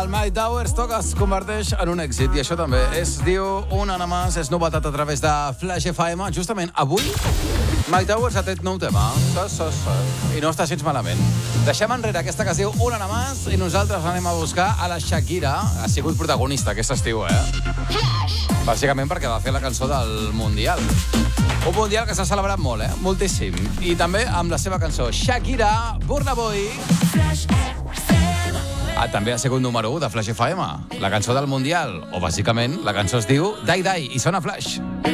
El My Towers toca es converteix en un èxit i això també es diu Una nada más, és novetat a través de Flash FM. Justament avui My Towers ha tret nou tema. I no està gens malament. Deixem enrere aquesta que es diu Una nada más i nosaltres anem a buscar a la Shakira. Ha sigut protagonista aquest estiu, bàsicament perquè va fer la cançó del Mundial. Un Mundial que s'ha celebrat molt, moltíssim. I també amb la seva cançó Shakira, Burna Boy. També ha sigut número 1 de Flash FM, la cançó del Mundial. O bàsicament la cançó es diu Die Die i sona Flash.